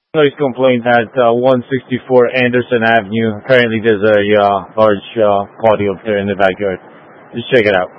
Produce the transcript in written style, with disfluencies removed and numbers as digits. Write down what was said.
Noise complaint at 164 Anderson Avenue. Apparently, there's a large party up there in the backyard. Just check it out.